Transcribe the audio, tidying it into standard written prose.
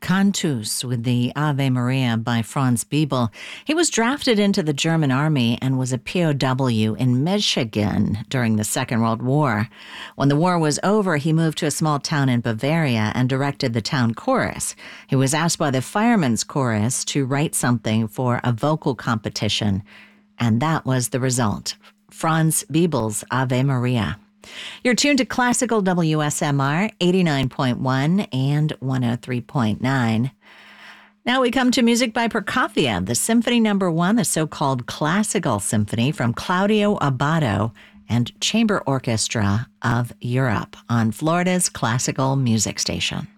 Cantus with the Ave Maria by Franz Biebel. He was drafted into the German army and was a POW in Michigan during the Second World War. When the war was over, he moved to a small town in Bavaria and directed the town chorus. He was asked by the firemen's chorus to write something for a vocal competition, and that was the result. Franz Biebel's Ave Maria. You're tuned to Classical WSMR 89.1 and 103.9. Now we come to music by Prokofiev, the Symphony No. 1, the so-called Classical Symphony from Claudio Abbado and Chamber Orchestra of Europe on Florida's Classical Music Station.